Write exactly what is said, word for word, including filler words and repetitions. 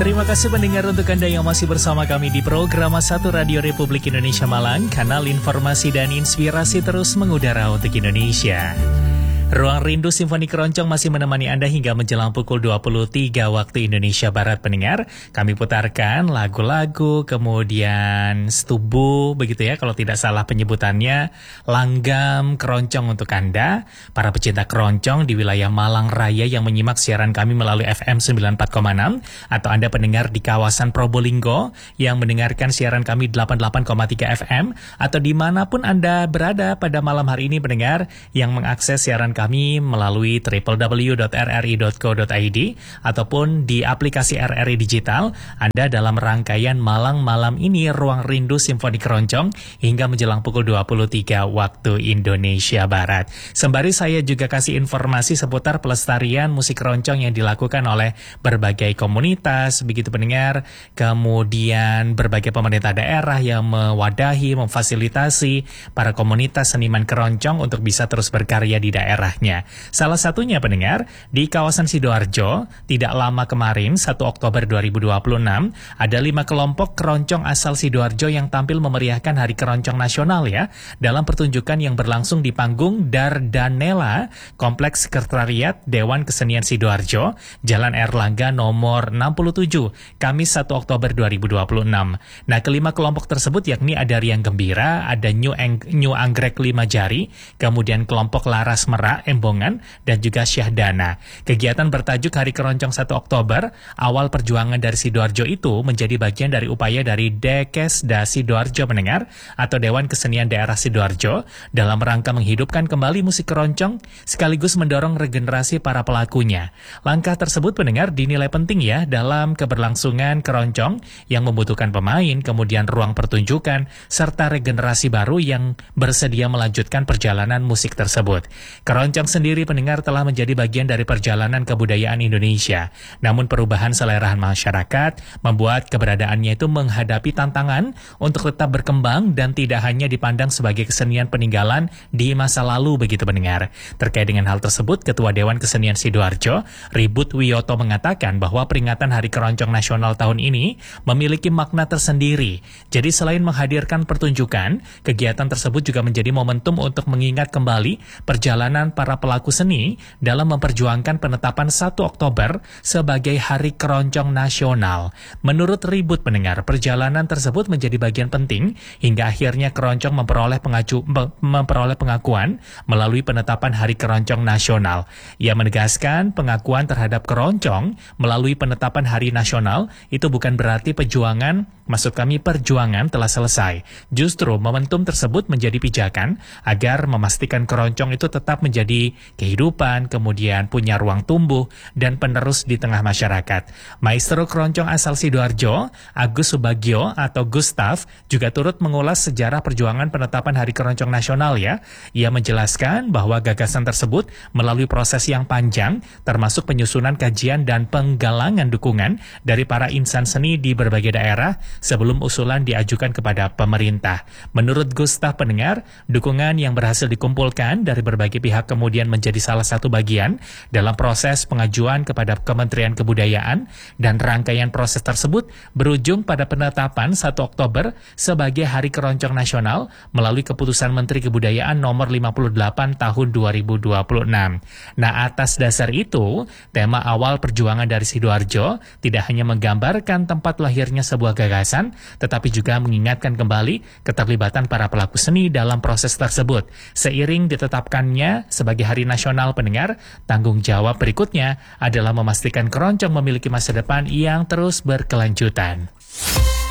Terima kasih pendengar untuk Anda yang masih bersama kami di program satu Radio Republik Indonesia Malang, kanal informasi dan inspirasi terus mengudara untuk Indonesia. Ruang Rindu Simfoni Keroncong masih menemani Anda hingga menjelang pukul dua puluh tiga waktu Indonesia Barat pendengar. Kami putarkan lagu-lagu, kemudian stubu, begitu ya kalau tidak salah penyebutannya, langgam keroncong untuk Anda, para pecinta keroncong di wilayah Malang Raya yang menyimak siaran kami melalui F M sembilan puluh empat koma enam, atau Anda pendengar di kawasan Probolinggo yang mendengarkan siaran kami delapan puluh delapan koma tiga F M, atau dimanapun Anda berada pada malam hari ini pendengar yang mengakses siaran kami kami melalui w w w dot r r i dot co dot i d ataupun di aplikasi R R I Digital. Anda dalam rangkaian Malang Malam ini Ruang Rindu Simfoni Keroncong hingga menjelang pukul dua puluh tiga waktu Indonesia Barat. Sembari saya juga kasih informasi seputar pelestarian musik keroncong yang dilakukan oleh berbagai komunitas, begitu pendengar, kemudian berbagai pemerintah daerah yang mewadahi, memfasilitasi para komunitas seniman keroncong untuk bisa terus berkarya di daerah. Salah satunya pendengar, di kawasan Sidoarjo, tidak lama kemarin, satu Oktober dua ribu dua puluh enam, ada lima kelompok keroncong asal Sidoarjo yang tampil memeriahkan Hari Keroncong Nasional ya, dalam pertunjukan yang berlangsung di panggung Dardanella, Kompleks Sekretariat Dewan Kesenian Sidoarjo, Jalan Erlangga nomor enam puluh tujuh, Kamis satu Oktober dua ribu dua puluh enam. Nah, kelima kelompok tersebut yakni ada Riang Gembira, ada New, Eng New Anggrek Lima Jari, kemudian kelompok Laras Merak, Embongan, dan juga Syahdana. Kegiatan bertajuk Hari Keroncong satu Oktober, awal perjuangan dari Sidoarjo itu menjadi bagian dari upaya dari Dekesda Sidoarjo pendengar, atau Dewan Kesenian Daerah Sidoarjo, dalam rangka menghidupkan kembali musik keroncong, sekaligus mendorong regenerasi para pelakunya. Langkah tersebut pendengar dinilai penting ya, dalam keberlangsungan keroncong yang membutuhkan pemain, kemudian ruang pertunjukan, serta regenerasi baru yang bersedia melanjutkan perjalanan musik tersebut. Keroncong sendiri pendengar telah menjadi bagian dari perjalanan kebudayaan Indonesia. Namun perubahan selera masyarakat membuat keberadaannya itu menghadapi tantangan untuk tetap berkembang dan tidak hanya dipandang sebagai kesenian peninggalan di masa lalu begitu pendengar. Terkait dengan hal tersebut, Ketua Dewan Kesenian Sidoarjo, Ribut Wiyoto mengatakan bahwa peringatan Hari Keroncong Nasional tahun ini memiliki makna tersendiri. Jadi selain menghadirkan pertunjukan, kegiatan tersebut juga menjadi momentum untuk mengingat kembali perjalanan para pelaku seni dalam memperjuangkan penetapan satu Oktober sebagai Hari Keroncong Nasional. Menurut Ribut pendengar, perjalanan tersebut menjadi bagian penting hingga akhirnya keroncong memperoleh pengaju, memperoleh pengakuan melalui penetapan Hari Keroncong Nasional. Ia menegaskan pengakuan terhadap keroncong melalui penetapan Hari Nasional itu bukan berarti perjuangan, maksud kami perjuangan telah selesai. Justru momentum tersebut menjadi pijakan agar memastikan keroncong itu tetap menjadi kehidupan, kemudian punya ruang tumbuh dan penerus di tengah masyarakat. Maestro keroncong asal Sidoarjo, Agus Subagio atau Gustaf, juga turut mengulas sejarah perjuangan penetapan Hari Keroncong Nasional ya. Ia menjelaskan bahwa gagasan tersebut melalui proses yang panjang, termasuk penyusunan kajian dan penggalangan dukungan dari para insan seni di berbagai daerah sebelum usulan diajukan kepada pemerintah. Menurut Gustaf pendengar, dukungan yang berhasil dikumpulkan dari berbagai pihak kemudian menjadi salah satu bagian dalam proses pengajuan kepada Kementerian Kebudayaan, dan rangkaian proses tersebut berujung pada penetapan satu Oktober sebagai Hari Keroncong Nasional melalui keputusan Menteri Kebudayaan nomor lima puluh delapan tahun dua ribu dua puluh enam. Nah, atas dasar itu, tema awal perjuangan dari Sidoarjo tidak hanya menggambarkan tempat lahirnya sebuah gagasan, tetapi juga mengingatkan kembali keterlibatan para pelaku seni dalam proses tersebut. Seiring ditetapkannya sebagai Hari Nasional pendengar, tanggung jawab berikutnya adalah memastikan keroncong memiliki masa depan yang terus berkelanjutan.